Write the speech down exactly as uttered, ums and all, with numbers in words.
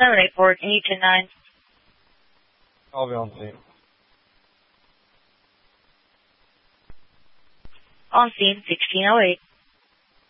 seven eight four, can you ten nine? I'll be on scene. On scene, sixteen oh eight.